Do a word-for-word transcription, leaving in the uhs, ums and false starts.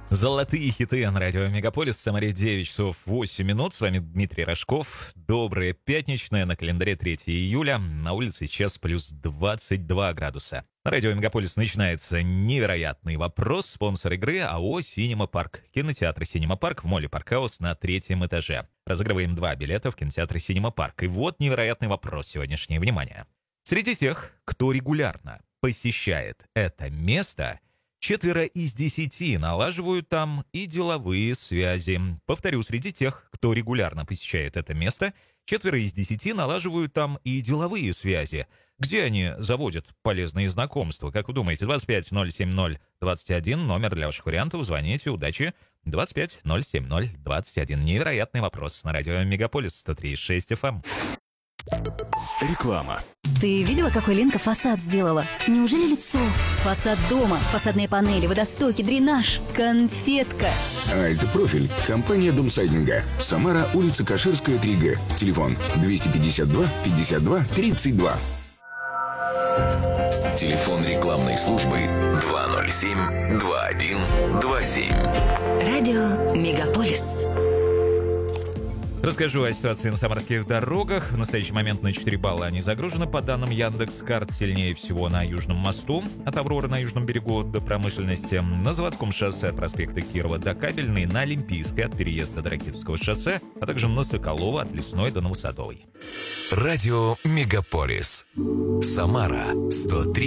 Золотые хиты на радио Мегаполис. В Самаре девять часов восемь минут. С вами Дмитрий Рожков. Доброе пятничное. На календаре третьего июля. На улице сейчас плюс двадцать два градуса. На радио Мегаполис начинается невероятный вопрос. Спонсор игры АО «Синема Парк». Кинотеатр «Синема Парк» в моле Паркхаус на третьем этаже. Разыгрываем два билета в кинотеатр «Синема Парк». И вот невероятный вопрос сегодняшнее. Внимание. Среди тех, кто регулярно посещает это место, четверо из десяти налаживают там и деловые связи. Повторю, среди тех, кто регулярно посещает это место, четверо из десяти налаживают там и деловые связи. Где они заводят полезные знакомства? Как вы думаете? двадцать пять ноль семь ноль двадцать один, номер для ваших вариантов. Звоните, удачи. двадцать пять ноль семь ноль двадцать один. Невероятный вопрос на радио Мегаполис сто три и шесть эф эм. Реклама. Ты видела, какой Ленка фасад сделала? Неужели лицо? Фасад дома, фасадные панели, водостоки, дренаж, конфетка. Альтпрофиль. Компания Домсайдинга. Самара, улица Каширская, три гэ. Телефон двести пятьдесят два пятьдесят два тридцать два. Телефон рекламной службы два ноль семь два один два семь. Радио Мегаполис. Расскажу о ситуации на самарских дорогах. В настоящий момент на четыре балла они загружены. По данным Яндекс.Карт, сильнее всего на Южном мосту от Авроры на южном берегу до Промышленности, на Заводском шоссе от проспекта Кирова до Кабельной, на Олимпийской от переезда до Ракитовского шоссе, а также на Соколова от Лесной до Новосадовой. Радио Мегаполис. Самара сто три